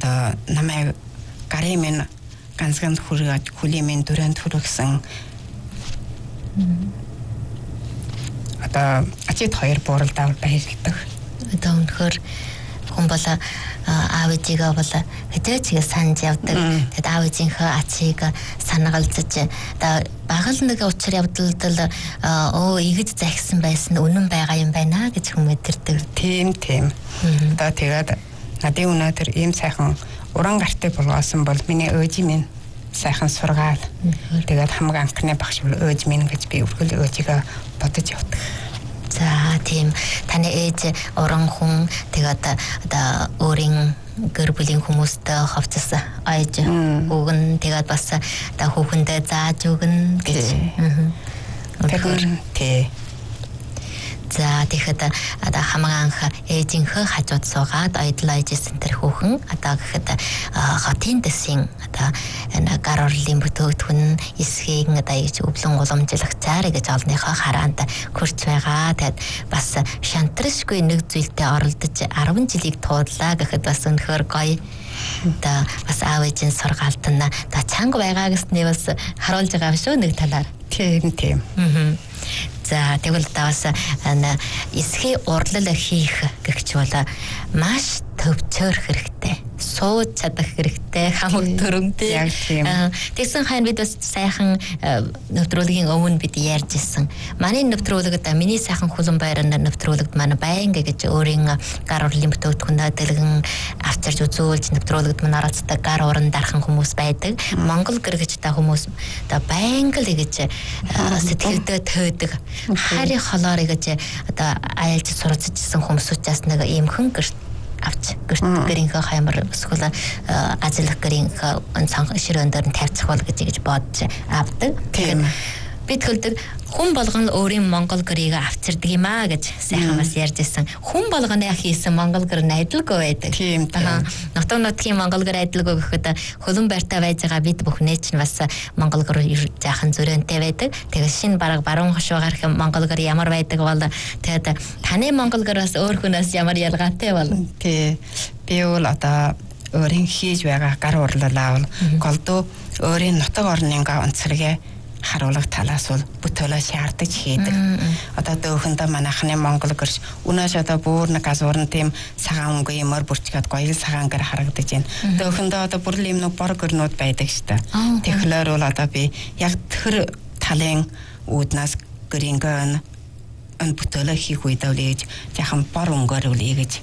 одоо намайг гаримын ганцхан хүрээд хүлэмийн дүрэнд хүргэсэн одоо ачид хоёр бууралдаа баярлагдав. Одоо өнөхөр хүн бол аав ээжигээ бол хэдэж санаж явдаг. Тэгэд аав ээжийнхээ ачийг санагалзаж одоо багал нэг учир явдалд игэж захисан байсан үнэн байгаа юм байна гэж хүн мэдэрдэг. Тийм. Одоо тэгээд надын өнөөдөр ийм сайхан уран гартыг болгоосон бол миний өөжи минь сайхан сургаал. Тэгээд хамгийн анхны багш бол өөж минь гэж би өргөл өөжигээ бодож явдаг. За тийм таны ээж уран хүн тэгээд одоо өөрийн гэр бүлийн хүмүүстэй хавцсан аяж өгөн тэгээд бас одоо хүүхэндээ зааж өгнө гэж. Тэгэхээр за тэгэхэд одоо хамгийн анх ээжийнхээ хажууд суугаад ойдлоо ээжсэн тэр хүүхэн одоо гэхэд хотын дэсийн одоо гар орлын бүтээгдэхүүн эсхийг одоо ээж өвлөн уламжлагчаар гэж олныхоо хараанд хурц байгаа. Тэгэд бас шантрашгүй нэг зүйлдээ оролдож 10 жилийг туудлаа гэхэд бас өнөхөр гоё. Одоо бас аав ээжийн сургаалт нь та чанга байгаа гэснээ бас харуулж байгаа юм шүү нэг талаар. Тийм. За тэгвэл та бас эсхий урлал хийх гэгч бол маш төвчөр хэрэгтэй. Сууж чадах хэрэгтэй. Хамаг төрөмтэй. Яг тийм. Тэгсэн хайн бид бас сайхан нэвтрүүлгийн өмнө бид ярьж ирсэн. Манай нэвтрүүлэгт миний сайхан хулан байранд нэвтрүүлэгт манай байнга гэж өөрийн гар урлын бүтээгдэхүүнээ дэлгэн авчирж үзүүлж нэвтрүүлэгт манай оролцдог гар уран дархан хүмүүс байдаг. Монгол гэр гэж та хүмүүс одоо байнга л гэж сэтгэлдээ төөдөг. Харийн холоор гэж одоо аялж суралцажсэн хүмүүсээс нэг ийм хүн авч гэрийнхээ хаймар эсвэл ажлах гэрийнхээ цанх ширүүн дээр нь тавьчих бол гэж бодож авдаг. Тэгэхээр бид хөлдөг хүн болгон өөрийн монгол гэрийг авчирдаг юм аа гэж сайхан бас ярьж ирсэн. Хүн болгоны хийсэн монгол гэр нь адилгүй байдаг. Тийм. Нутаг нутгийн монгол гэр адилгүй гэхэд хөлөн байртай байж байгаа бид бүхнээ чинь бас монгол гэр жаахан зөрөөнтэй байдаг. Тэгээд шинэ баруун хошуугаар их монгол гэр ямар байдаг бол тэгээд таны монгол гэр бас өөр хүнээс ямар ялгаатай бол. Тий. Би бол одоо өөрийн хийж байгаа гар урлалаа бол голдуу өөрийн нутаг орны онцлогийг харуулах талаас бол бүтээлээ шаардаж хийдэг. Одоо дөөхөндөө манайхны монгол гэрч үнэш одоо бүр нэг газуурн тийм цагаан өнгө юмор бүрчгээд гоё цагаан гэр харагдаж байна. Дөөхөндөө одоо бүр л юм нэг бор гэрнүүд байдаг шүү дээ. Тэгэхээр бол одоо би яг тэр талын үүднээс гэрингээ бүтээлээ хийх үедээ л ээж яхан бор өнгөөр үл ийгэж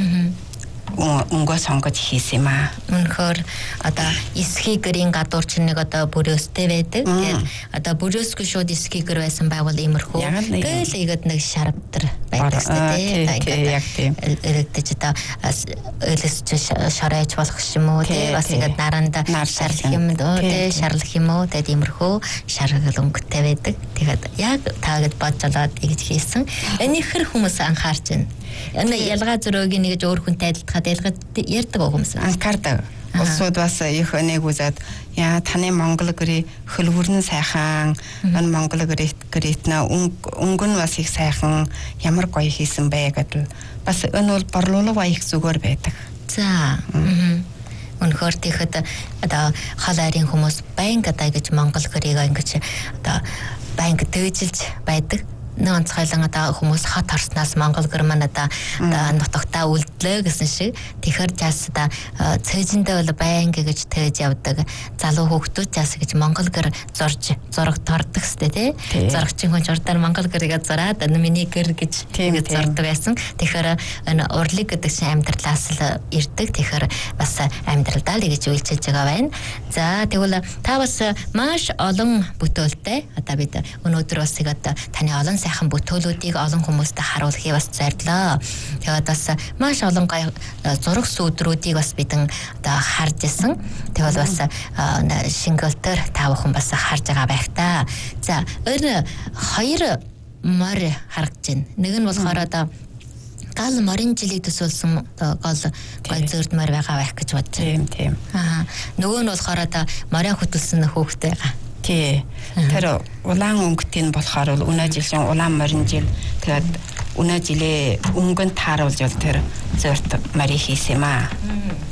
өнгөө сонгож хийсэн юм аа. Үнэхээр одоо эсхий гэрийн гадуур чинь нэг одоо бүрөөстэй байдаг. Тэгээд одоо бүрөөсгүй шууд эсхий гэр байсан байгуул иймэрхүү. Гэл игээд нэг шарвтар байдаг шүү дээ. Яг тийм. Эрэгдэж одоо өлөсч шарайч болох юм уу тий бас игээд наранда шарлах юм дөө тий шарлах юм уу тэгээд иймэрхүү шаргал өнгөтэй байдаг. Тэгээд яг таагаад боджолоод ингэж хийсэн. Энэ хэр хүмүүс анхаарч байна. Энэ ялгаа зөрөөгийн нэгж өөр хүнтэй адилтгаад ярьдаг хүмүүс анхаардаг. Улсууд бас их нэг үзээд яа таны монгол гэрээ хөлвөрн сайхан энэ монгол гэрэтнэ өнгө нь бас их сайхан ямар гоё хийсэн бэ гэдэг бас энэ бол борлуулга их зүгээр байдаг. За үнэхээр тэгэхэд одоо хол айрын хүмүүс байнга даа гэж монгол гэрийг ингэж одоо байнга дээжилж байдаг. Нэг онцгойлон одоо хүмүүс хот орсноос монгол гэр маань одоо нутагтаа үлдлээ гэсэн шиг тэгэхээр жаас одоо цээжиндээ бол байнга гэж тээж явдаг залуу хүүхдүүд жаас гэж монгол гэр зураг тордог сте тий зурагчин хүн журдаар монгол гэргээ зураад миний гэр гэж тэгээд зурдаг байсан. Тэгэхээр энэ урлыг гэдэг чинь амьдралаас л ирдэг. Тэгэхээр бас амьдралдаа л гэж үйлчилж байгаа байна. За тэгвэл та бас маш олон бүтээлтэй одоо бид өнөөдөр бас одоо таны олон сайхан бүтээлүүдийг олон хүмүүстэй харуулахыг бас зорилоо. Тэгээд бас маш олон гай зураг сүудрүүдийг бас бидэн одоо харж исэн. Тэгээд бас шингэлтэр та бүхэн бас харж байгаа байх та. За өөр хоёр мор харагдаж байна. Нэг нь болохоор одоо гал морин жилийг төсөөлсөн гол гой зөрд мор байгаа байх гэж бодож байна. Тийм. Нөгөө нь болохоор одоо морин хөтөлсөн хүүхдээ байгаа. Тий. Тэр улаан өнгөтэй нь болохоор бол өнөө жил шин улаан морин жил тэгээд өнөө жилээ өнгөнд тааруулж бол тэр зөрт мари хийсэн юм аа.